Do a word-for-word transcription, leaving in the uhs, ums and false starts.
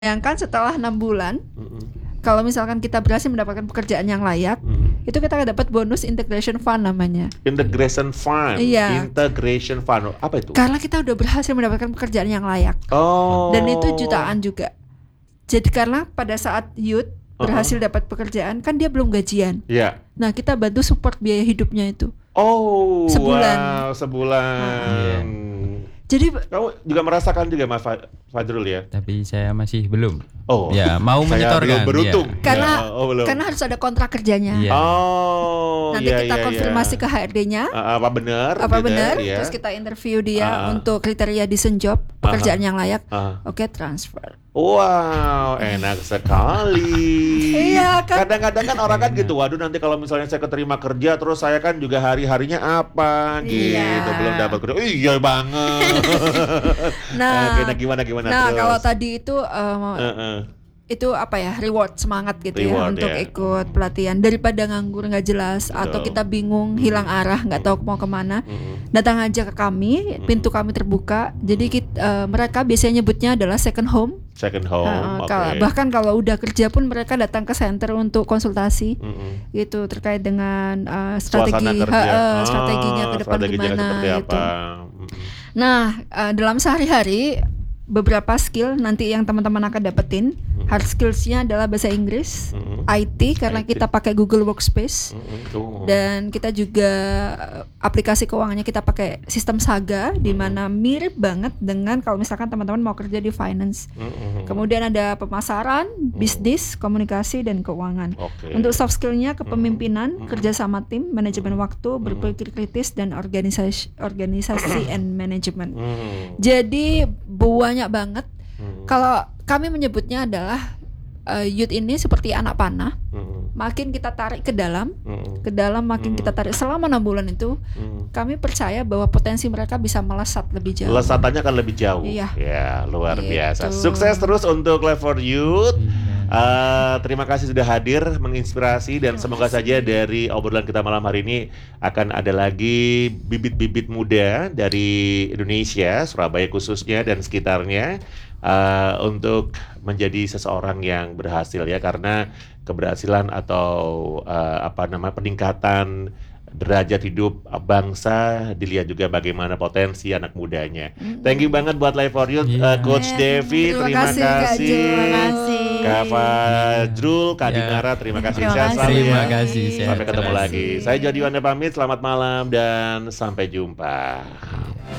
Bayangkan setelah enam bulan, Mhm. kalau misalkan kita berhasil mendapatkan pekerjaan yang layak, Mhm. itu kita dapat bonus integration fund namanya. Integration fund. Iya. Integration fund. Apa itu? Karena kita udah berhasil mendapatkan pekerjaan yang layak. Oh. Dan itu jutaan juga. Jadi karena pada saat youth berhasil Uh-uh. dapat pekerjaan, kan dia belum gajian. Iya. Nah, kita bantu support biaya hidupnya itu. Oh, Sebulan. wow, sebulan. Jadi Kamu juga merasakan juga Mas Fa- Fajrul ya? Tapi saya masih belum. Oh. Ya, mau Saya belum menyetorkan. beruntung. Ya. karena Ya, oh, belum. karena harus ada kontrak kerjanya. Iya. Oh, Nanti iya, kita iya, konfirmasi iya. ke H R D-nya. Ah, apa benar? Apa gitu, benar? iya. Terus kita interview dia Ah. untuk kriteria decent job, pekerjaan yang layak. Ah. Oke, transfer. Wow, enak sekali. Iya, kan? Kadang-kadang kan orang kan gitu, waduh nanti kalau misalnya saya keterima kerja, terus saya kan juga hari-harinya apa gitu, Iya. belum dapat kerja. Oh, iya banget. Nah, Oke, nah gimana gimana nah terus? kalau tadi itu um, Heeh. itu apa ya, reward, semangat gitu Reward, ya untuk ya. ikut pelatihan, daripada nganggur nggak jelas atau Betul. kita bingung, hilang arah, nggak tahu mau kemana. Mm-mm. Datang aja ke kami, pintu kami terbuka. Jadi kita, eh, mereka biasanya nyebutnya adalah second home. Second home, Uh, oke. kalau- bahkan kalau udah kerja pun mereka datang ke center untuk konsultasi Mm-mm. gitu terkait dengan uh, Suasana strategi kerja. ha, uh, Ah, strateginya ke depan strateginya gimana seperti gitu. apa? Mm-mm. Nah, uh, dalam sehari-hari beberapa skill nanti yang teman-teman akan dapetin. Hard skills-nya adalah bahasa Inggris, Mm-mm. I T karena I T. kita pakai Google Workspace. Mm-mm. Oh. Dan kita juga uh, aplikasi keuangannya kita pakai sistem Saga di mana mirip banget dengan kalau misalkan teman-teman mau kerja di finance. Mm-mm. Kemudian ada pemasaran, bisnis, komunikasi dan keuangan. Oke. Untuk soft skill-nya kepemimpinan, Mm-mm. kerja sama tim, manajemen waktu, berpikir kritis dan organisasi organisasi and management. Mm. Jadi banyak banget. Mm. Kalau kami menyebutnya adalah uh, youth ini seperti anak panah. Mm. Makin kita tarik ke dalam, Mm. ke dalam makin Mm. kita tarik selama enam bulan itu, Mm. kami percaya bahwa potensi mereka bisa melesat lebih jauh. Lesatannya akan lebih jauh. Iya. Ya, luar Gitu. biasa. Sukses terus untuk Live for Youth. Uh, terima kasih sudah hadir, menginspirasi, dan Terima semoga kasih. saja dari obrolan kita malam hari ini akan ada lagi bibit-bibit muda dari Indonesia, Surabaya khususnya dan sekitarnya, uh, untuk menjadi seseorang yang berhasil ya, karena keberhasilan atau uh, apa nama peningkatan derajat hidup bangsa dilihat juga bagaimana potensi anak mudanya. Thank you banget buat Live for Youth, uh, Iya. Coach Eh, Devi, terima terima kasih, Kak kasih. Jo. Terima kasih. Kak Fajrul, Kak Ya. Dinara, terima kasih. Terima Sehat kasih. selalu Terima ya. kasih. sehat Sampai ketemu selalu. lagi. Saya Jody Wanda pamit, selamat malam dan sampai jumpa.